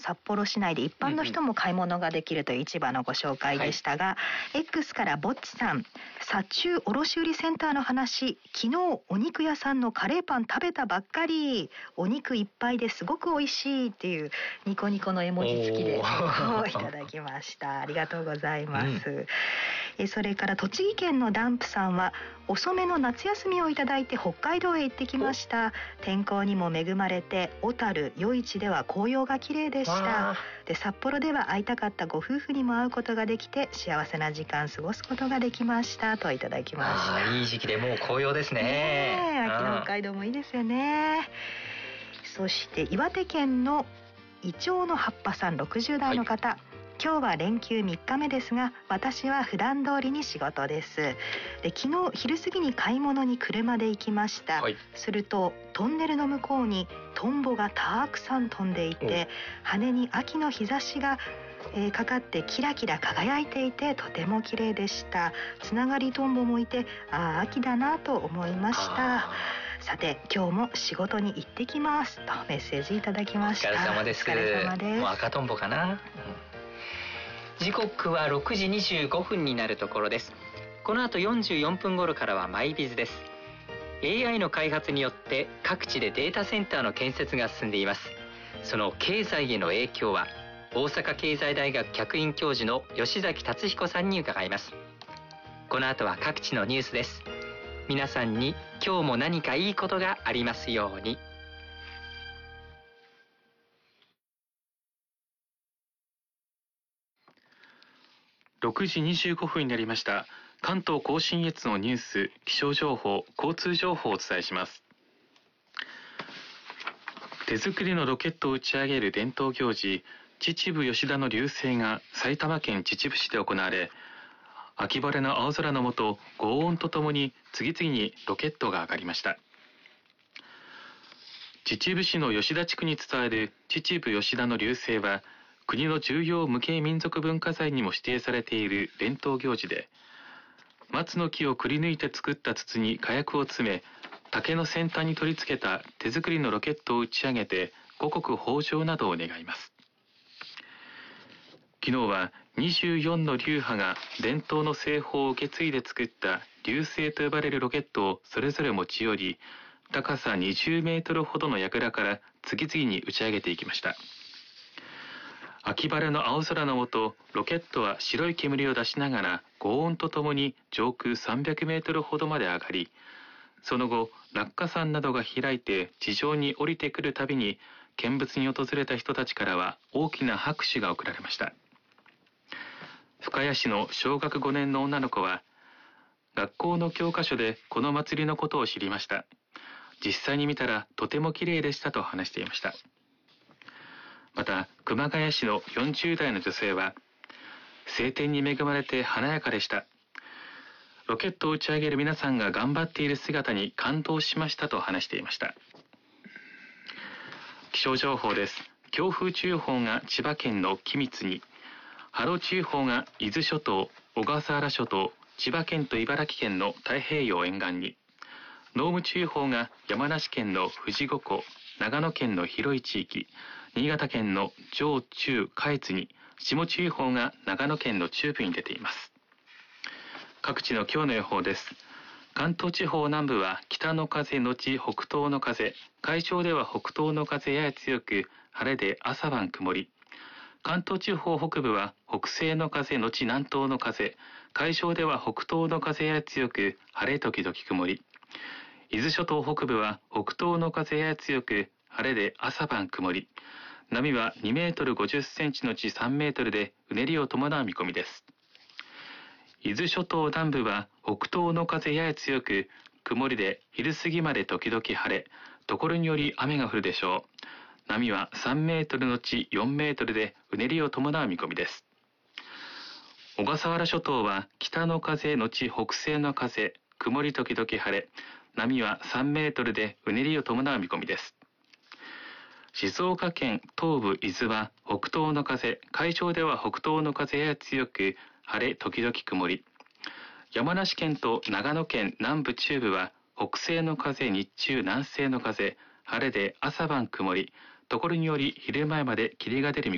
札幌市内で一般の人も買い物ができるという市場のご紹介でしたが、X からぼっちさん、殺虫卸売センターの話、昨日お肉屋さんのカレーパン食べたばっかり、お肉いっぱいですごく美味しいっていうニコニコの絵文字付きでいただきました。ありがとうございます。それから栃木県のダンプさんは、遅めの夏休みをいただいて北海道へ行ってきました。天候にも恵まれて小樽余市では紅葉が綺麗でした。で、札幌では会いたかったご夫婦にも会うことができて幸せな時間過ごすことができましたといただきました。 いい時期でもう紅葉ですね。 秋の北海道もいいですよね。そして岩手県のイチョウの葉っぱさん、60代の方、今日は連休3日目ですが、私は普段通りに仕事です。で、昨日昼過ぎに買い物に車で行きました。するとトンネルの向こうにトンボがたくさん飛んでいて、羽に秋の日差しがかかってキラキラ輝いていてとても綺麗でした。つながりトンボもいて、秋だなと思いました。さて、今日も仕事に行ってきますとメッセージいただきました。 お疲れ様です。 お疲れ様です。 もう赤トンボかな。時刻は6時25分になるところです。この後44分頃からはマイビズです。 AI の開発によって各地でデータセンターの建設が進んでいます。その経済への影響は、大阪経済大学客員教授の吉崎達彦さんに伺います。この後は各地のニュースです。皆さんに今日も何かいいことがありますように。 6時25分になりました。関東甲信越のニュース、気象情報、交通情報をお伝えします。手作りのロケットを打ち上げる伝統行事、秩父吉田の流星が埼玉県秩父市で行われ、秋晴れの青空の下、轟音とともに次々にロケットが上がりました。秩父市の吉田地区に伝える秩父吉田の流星は、国の重要無形民族文化財にも指定されている伝統行事で、松の木をくり抜いて作った筒に火薬を詰め、竹の先端に取り付けた手作りのロケットを打ち上げて五穀豊穣などを願います。昨日は24の流派が伝統の製法を受け継いで作った流星と呼ばれるロケットをそれぞれ持ち寄り、高さ20メートルほどの櫓から次々に打ち上げていきました。秋晴れの青空の下、ロケットは白い煙を出しながら轟音とともに上空300メートルほどまで上がり、その後落下傘などが開いて地上に降りてくるたびに、見物に訪れた人たちからは大きな拍手が送られました。深谷市の小学5年の女の子は、学校の教科書でこの祭りのことを知りました。実際に見たらとても綺麗でしたと話していました。また熊谷市の40代の女性は、晴天に恵まれて華やかでした。ロケットを打ち上げる皆さんが頑張っている姿に感動しましたと話していました。気象情報です。強風注意報が千葉県の君津に、波浪注意報が伊豆諸島、小笠原諸島、千葉県と茨城県の太平洋沿岸に、濃霧注意報が山梨県の富士五湖、長野県の広い地域、新潟県の上中下越に、霜注意報が長野県の中部に出ています。各地の今日の予報です。関東地方南部は北の風のち北東の風、海上では北東の風やや強く、晴れで朝晩曇り。関東地方北部は北西の風のち南東の風、海上では北東の風やや強く、晴れ時々曇り。伊豆諸島北部は北東の風やや強く、晴れで朝晩曇り。波は2メートル50センチのち3メートルでうねりを伴う見込みです。伊豆諸島南部は北東の風やや強く、曇りで昼過ぎまで時々晴れ、ところにより雨が降るでしょう。波は3メートルのち4メートルでうねりを伴う見込みです。小笠原諸島は北の風のち北西の風、曇り時々晴れ、波は3メートルでうねりを伴う見込みです。静岡県東部伊豆は北東の風、海上では北東の風やや強く、晴れ時々曇り。山梨県と長野県南部中部は北西の風、日中南西の風、晴れで朝晩曇り、ところにより昼前まで霧が出る見込みです。